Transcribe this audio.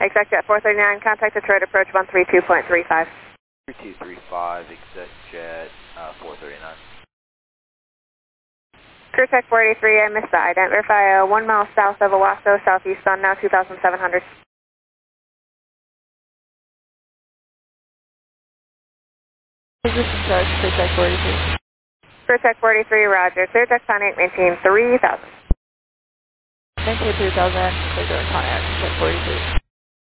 ExecJet 439, contact Detroit approach 132.35. 3235, ExecJet 439. CrewTech 483, I missed the ident. Verify 1 mile south of Owasso, southeast on now 2,700. Is this in charge, CrewTech 483? CrewTech 483, roger. Clear deck Pontiac, maintain 3,000. Maintain 3000, clear deck Pontiac, CrewTech 483.